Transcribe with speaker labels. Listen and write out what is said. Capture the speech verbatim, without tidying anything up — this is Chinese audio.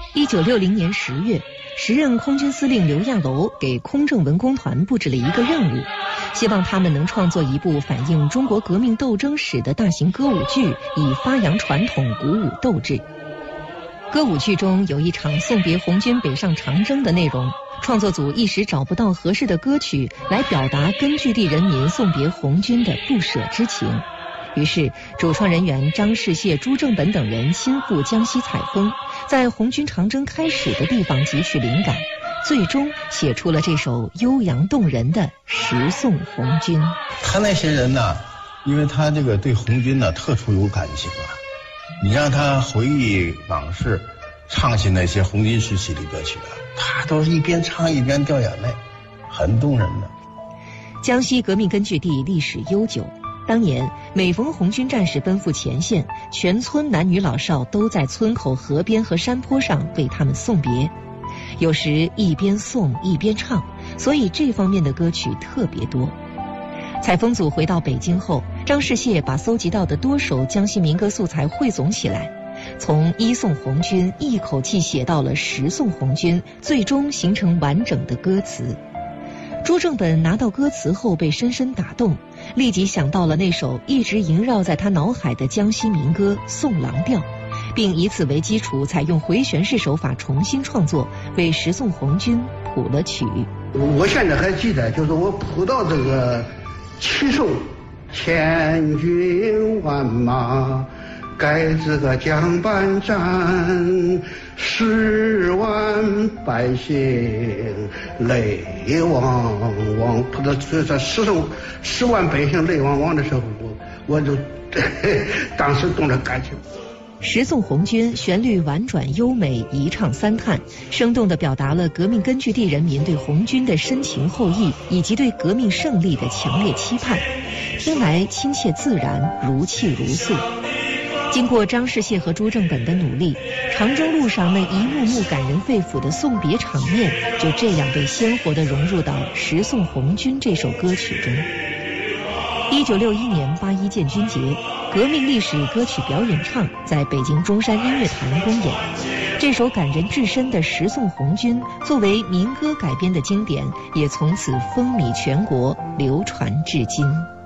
Speaker 1: 一九六零年十月，时任空军司令刘亚楼给空政文工团布置了一个任务，希望他们能创作一部反映中国革命斗争史的大型歌舞剧，以发扬传统，鼓舞斗志。歌舞剧中有一场送别红军北上长征的内容，创作组一时找不到合适的歌曲来表达根据地人民送别红军的不舍之情。于是主创人员张世燮、朱正本等人亲赴江西采风，在红军长征开始的地方汲取灵感，最终写出了这首悠扬动人的《十送红军》。
Speaker 2: 他那些人呢，因为他这个对红军呢特殊有感情啊，你让他回忆往事，唱起那些红军时期的歌曲啊，他都是一边唱一边掉眼泪，很动人的。
Speaker 1: 江西革命根据地历史悠久，当年每逢红军战士奔赴前线，全村男女老少都在村口、河边和山坡上为他们送别，有时一边送一边唱，所以这方面的歌曲特别多。采风组回到北京后，张世燮把搜集到的多首江西民歌素材汇总起来，从一送红军一口气写到了十送红军，最终形成完整的歌词。朱正本拿到歌词后被深深打动，立即想到了那首一直萦绕在他脑海的江西民歌《送郎调》，并以此为基础，采用回旋式手法重新创作，为十送红军谱了曲。
Speaker 3: 我现在还记得，就是我谱到这个七送，千军万马盖这个江板站，十万百姓泪汪汪，谱到这这十送十万百姓泪汪汪的时候，我我就当时动了感情。
Speaker 1: 十送红军旋律婉转优美，一唱三叹，生动地表达了革命根据地人民对红军的深情厚谊，以及对革命胜利的强烈期盼，听来亲切自然，如泣如诉。经过张世燮和朱正本的努力，长征路上那一幕幕感人肺腑的送别场面，就这样被鲜活地融入到《十送红军》这首歌曲中。一九六一年八一建军节，革命历史歌曲表演唱在北京中山音乐坛公演。这首感人至深的《十送红军》作为民歌改编的经典，也从此风靡全国，流传至今。